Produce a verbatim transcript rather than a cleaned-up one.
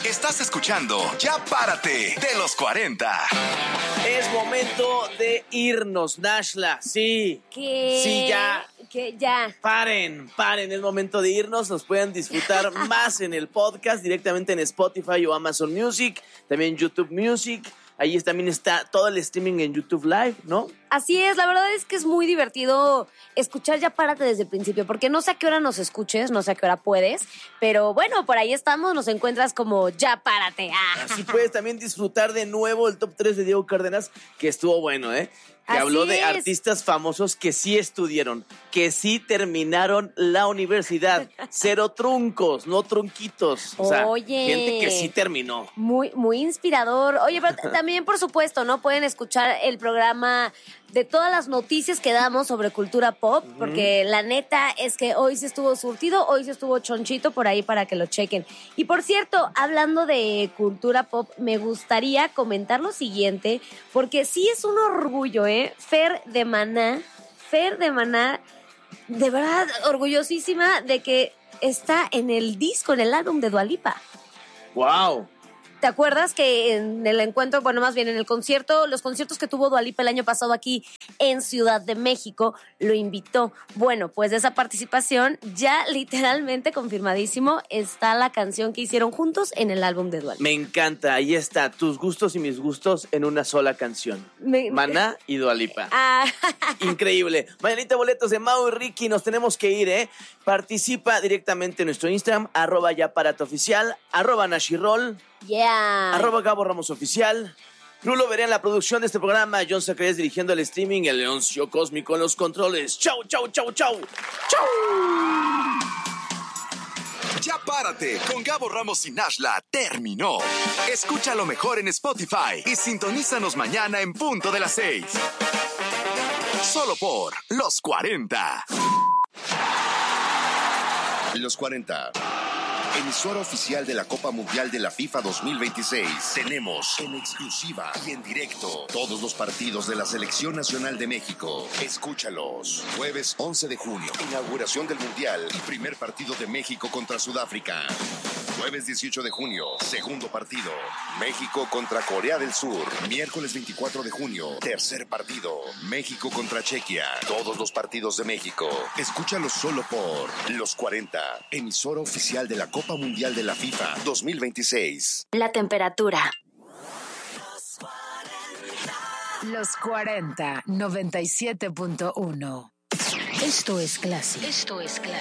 Estás escuchando Ya Párate de los cuarenta. Es momento de irnos, Nashla. Sí. ¿Qué? Sí, ya. Que ya. Paren, paren, es momento de irnos. Nos pueden disfrutar más en el podcast, directamente en Spotify o Amazon Music, también YouTube Music. Ahí también está todo el streaming en YouTube Live, ¿no? Así es, la verdad es que es muy divertido escuchar Ya Párate desde el principio, porque no sé a qué hora nos escuches, no sé a qué hora puedes, pero bueno, por ahí estamos, nos encuentras como Ya Párate. Ah. Así puedes también disfrutar de nuevo el top tres de Diego Cárdenas, que estuvo bueno, ¿eh? Que Así habló de es. artistas famosos que sí estudiaron, que sí terminaron la universidad. Cero truncos, no trunquitos. O sea, Oye. gente que sí terminó. Muy, muy inspirador. Oye, pero t- también, por supuesto, ¿no? Pueden escuchar el programa de todas las noticias que damos sobre cultura pop, uh-huh. porque la neta es que hoy se estuvo surtido, hoy se estuvo chonchito por ahí para que lo chequen. Y por cierto, hablando de cultura pop, me gustaría comentar lo siguiente, porque sí es un orgullo, ¿eh? Fer de Maná, Fer de Maná, de verdad orgullosísima de que está en el disco, en el álbum de Dua Lipa. ¡Wow! ¿Te acuerdas que en el encuentro, bueno, más bien en el concierto, los conciertos que tuvo Dua Lipa el año pasado aquí en Ciudad de México, lo invitó? Bueno, pues de esa participación ya literalmente confirmadísimo está la canción que hicieron juntos en el álbum de Dua Lipa. Me encanta, ahí está, tus gustos y mis gustos en una sola canción. Me... Maná y Dua Lipa. Ah. Increíble. Mañanita boletos de Mau y Ricky, nos tenemos que ir, ¿eh? Participa directamente en nuestro Instagram, arroba Ya Párate Oficial, arroba Nashirol. Yeah. Arroba Gabo Ramos Oficial. Rulo Veré en la producción de este programa. John Zacarías dirigiendo el streaming. El Leoncio Cósmico en los controles. Chau, chau, chau, chau. Chau. Ya Párate con Gabo Ramos y Nashla terminó. Escucha lo mejor en Spotify y sintonízanos mañana en punto de las seis. Solo por Los cuarenta. Los cuarenta. Emisora oficial de la Copa Mundial de la FIFA dos mil veintiséis. Tenemos en exclusiva y en directo todos los partidos de la Selección Nacional de México. Escúchalos. Jueves once de junio, inauguración del Mundial y primer partido de México contra Sudáfrica. Jueves dieciocho de junio, segundo partido, México contra Corea del Sur. Miércoles veinticuatro de junio, tercer partido, México contra Chequia. Todos los partidos de México. Escúchalos solo por Los cuarenta, emisora oficial de la Copa Mundial de la FIFA dos mil veintiséis. La temperatura. Los cuarenta, noventa y siete punto uno. Esto es clásico. Esto es clásico.